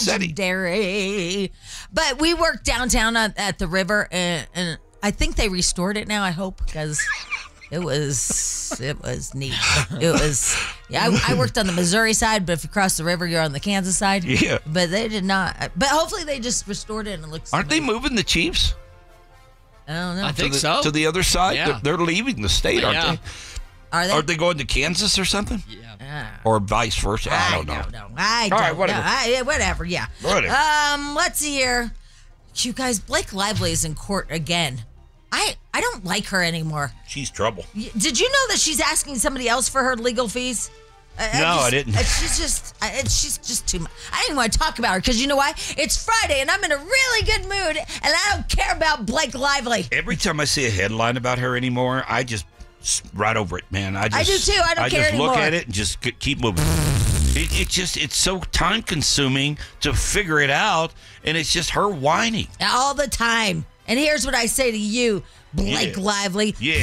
legendary. But we worked downtown at the river, and I think they restored it now. I hope, because it was neat. It was I worked on the Missouri side, but if you cross the river, you're on the Kansas side. Yeah. But they did not. But hopefully they just restored it and it looks. Aren't they moving the Chiefs? I don't know. I think so. To the other side? Yeah. They're leaving the state, aren't they? Are they? Are they going to Kansas or something? Yeah. Or vice versa? I don't know. I don't know. Whatever. Whatever, yeah. Whatever. Let's see here. You guys, Blake Lively is in court again. I don't like her anymore. She's trouble. Did you know that she's asking somebody else for her legal fees? I didn't. She's just too much. I didn't want to talk about her because you know why? It's Friday and I'm in a really good mood and I don't care about Blake Lively. Every time I see a headline about her anymore, I just right over it, man. I do too. I don't care anymore. I just look at it and just keep moving. It's so time consuming to figure it out, and it's just her whining all the time. And here's what I say to you, Blake Lively. Yeah.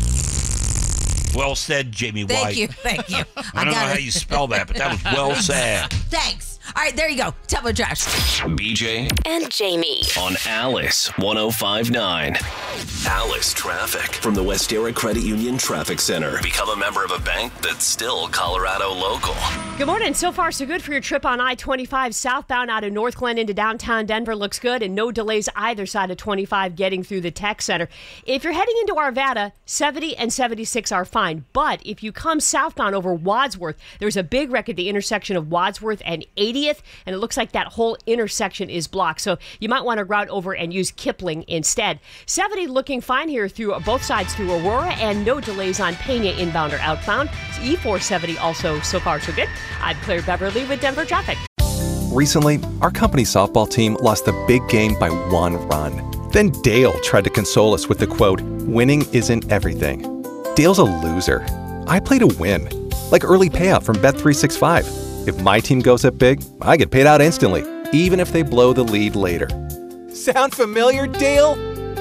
Well said, Jamie White. Thank you. I don't know how you spell that, but that was well said. Thanks. All right, there you go. Tell me trash. BJ and Jamie on Alice 105.9. Alice Traffic from the Westera Credit Union Traffic Center. Become a member of a bank that's still Colorado local. Good morning. So far, so good for your trip on I-25 southbound out of North Glen into downtown Denver. Looks good, and no delays either side of 25 getting through the tech center. If you're heading into Arvada, 70 and 76 are fine. But if you come southbound over Wadsworth, there's a big wreck at the intersection of Wadsworth and 80th, and it looks like that whole intersection is blocked. So you might want to route over and use Kipling instead. 70 looking fine here through both sides through Aurora, and no delays on Pena inbound or outbound. E470 also so far so good. I'm Claire Beverly with Denver Traffic. Recently, our company's softball team lost the big game by 1 run. Then Dale tried to console us with the quote, "Winning isn't everything." Dale's a loser. I play to win. Like early payout from Bet365. If my team goes up big, I get paid out instantly, even if they blow the lead later. Sound familiar, Dale?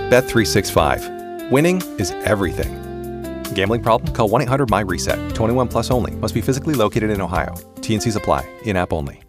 Bet365. Winning is everything. Gambling problem? Call 1-800-MY-RESET. 21 plus only. Must be physically located in Ohio. T&Cs apply. In-app only.